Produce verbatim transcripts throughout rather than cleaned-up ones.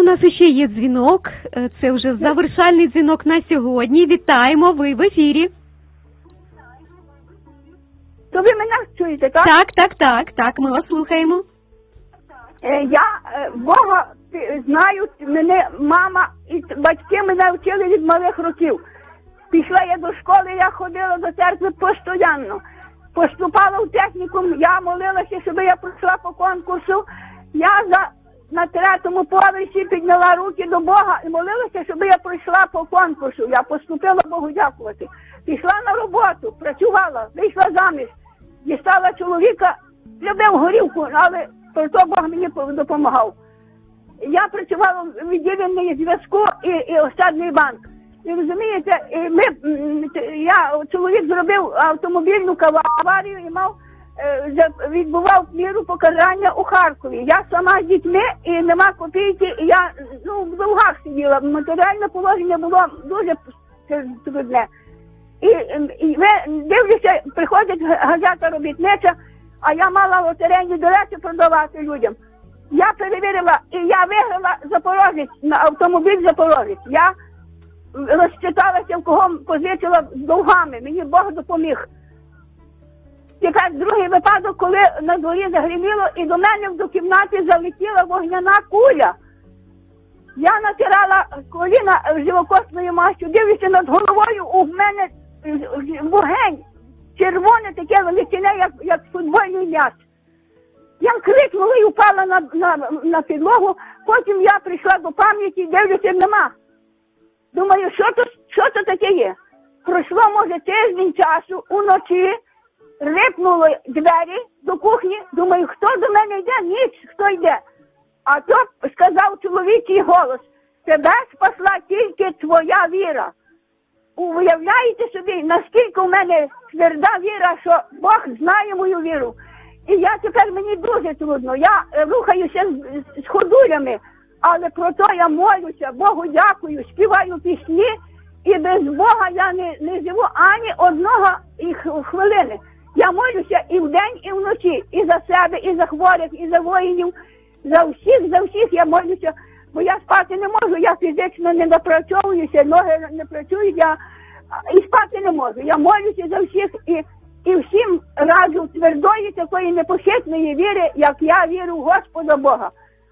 нас ще є дзвінок. Це вже завершальний дзвінок на сьогодні. Вітаємо, ви в ефірі. То ви мене чуєте, так? Так, так, так, так, ми вас слухаємо. Е, я е, Бога е, знаю, мене мама і батьки мене вчили від малих років. Пішла я до школи, я ходила до церкви постійно. Поступала в технікум, я молилася, щоб я пройшла по конкурсу. Я за, на третьому поверсі підняла руки до Бога і молилася, щоб я пройшла по конкурсу. Я поступила Богу дякувати. Пішла на роботу, працювала, вийшла заміж. Дістала чоловіка, любив горілку, але про то Бог мені допомагав. Я працювала в відділенні зв'язку і, і Ощадний банк. І розумієте, і ми, я, чоловік зробив автомобільну аварію і мав, відбував міру покарання у Харкові. Я сама з дітьми і нема копійки, і я ну, в довгах сиділа. Матеріальне положення було дуже трудне. І, і ви дивлюся, приходить газета робітнича, а я мала лотерейні білети продавати людям. Я перевірила, і я виграла Запорожець, на автомобіль Запорожець. Я розчиталася, в кого позичила з довгами, мені Бог допоміг. Тепер другий випадок, коли на дворі загриміло, і до мене до кімнати залетіла вогняна куля. Я натирала коліна живокосною мастю, дивлюся над головою, у мене вогонь, червоне таке величине, як, як футбольний м'яч. Я крикнула і упала на, на, на підлогу, потім я прийшла до пам'яті, дивлюся, нема. Думаю, що то, що то таке є? Пройшло, може, тиждень часу, уночі, рипнули двері до кухні, думаю, хто до мене йде? Ніч, хто йде? А то сказав чоловічий голос, тебе спасла тільки твоя віра. Уявляєте собі, наскільки в мене тверда віра, що Бог знає мою віру. І я тепер, мені дуже трудно, я рухаюся з, з ходулями, але про то я молюся, Богу дякую, співаю пісні, і без Бога я не, не живу ані одного хвилини. Я молюся і вдень, і вночі, і за себе, і за хворих, і за воїнів, за всіх, за всіх я молюся, бо я спати не можу, я фізично не напрацьовуюся, ноги не працюють, я і спати не можу. Я молюся за всіх і, і всім раджу твердої такої непохитної віри, як я вірю в Господа Бога.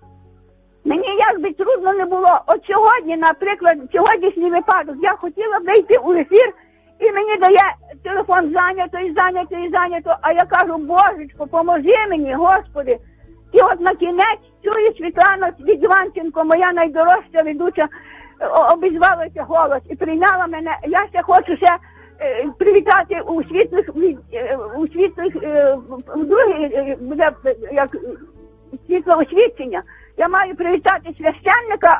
Мені як би трудно не було. От сьогодні, наприклад, сьогоднішній випадок, я хотіла вийти у ефір, і мені дає телефон зайнято, і зайнято, і зайнято, а я кажу, Божечко, поможи мені, Господи. І от на кінець чую Світлана Іванченко, моя найдорожча ведуча, обізвалася голос і прийняла мене. Я ще хочу ще е, привітати у світлих, е, у світлих, е, друге, буде як світло освічення. Я маю привітати священника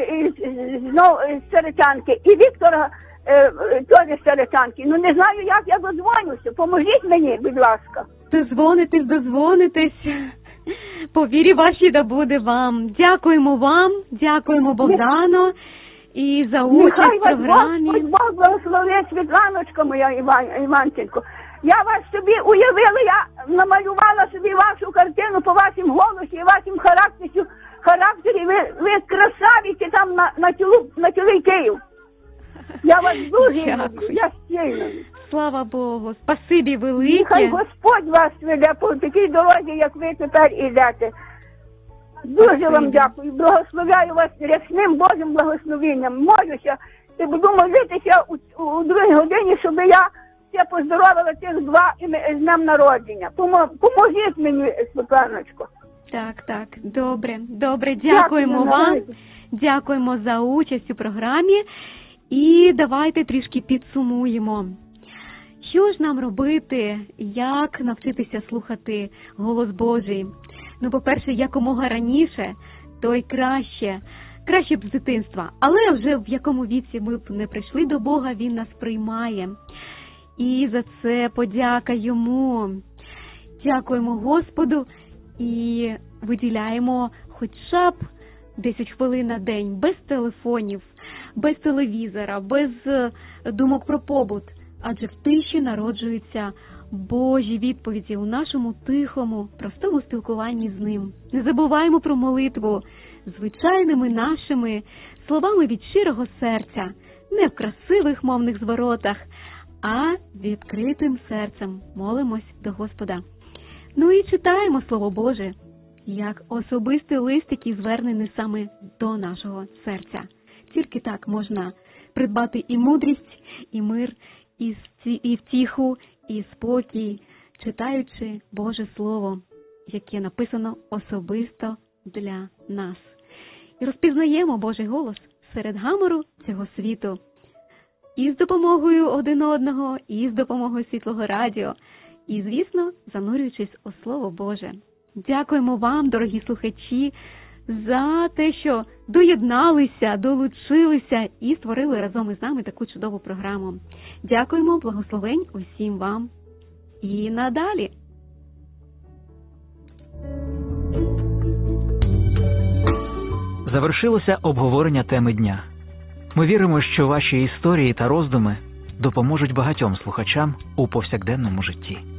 знову з Серечанки і Віктора е, теж з Серечанки. Ну не знаю, як я дозвонюся. Поможіть мені, будь ласка. Дозвонитесь, дозвонитесь. По вірі вашій да буде вам. Дякуємо вам, дякуємо Богдану і за участь в програмі. Нехай вас Бог благословить, Світланочка моя Іван, Іванченко. Я вас собі уявила, я намалювала собі вашу картину по вашим голосі і вашим характері. характері. Ви, ви красавиці там на, на, цілу, на цілий Київ. Я вас дуже люблю, я щиро. Слава Богу, спасибі велике. Нехай Господь вас веде по такій дорозі, як ви тепер ідете. Дуже спасибі вам дякую, благословляю вас рясним Божим благословенням. Молюся і буду молитися у, у другій годині, щоб я все поздоровила цих два з днем народження. Поможіть мені, Світланочко. Так, так, добре, добре, дякуємо Дякую, вам, дякуємо за участь у програмі і давайте трішки підсумуємо. Що ж нам робити, як навчитися слухати голос Божий? Ну, по-перше, якомога раніше, то й краще, краще б з дитинства. Але вже в якому віці ми б не прийшли до Бога, Він нас приймає. І за це подяка Йому. Дякуємо Господу і виділяємо хоча б десять хвилин на день, без телефонів, без телевізора, без думок про побут. Адже в тиші народжуються Божі відповіді у нашому тихому, простому спілкуванні з Ним. Не забуваємо про молитву, звичайними нашими словами від щирого серця, не в красивих мовних зворотах, а відкритим серцем молимось до Господа. Ну і читаємо Слово Боже, як особистий лист, який звернений саме до нашого серця. Тільки так можна придбати і мудрість, і мир, і і втіху, і спокій, читаючи Боже Слово, яке написано особисто для нас. І розпізнаємо Божий голос серед гамору цього світу. І з допомогою один одного, і з допомогою Світлого Радіо, і, звісно, занурюючись у Слово Боже. Дякуємо вам, дорогі слухачі, за те, що доєдналися, долучилися і створили разом із нами таку чудову програму. Дякуємо, благословень усім вам і надалі. Завершилося обговорення теми дня. Ми віримо, що ваші історії та роздуми допоможуть багатьом слухачам у повсякденному житті.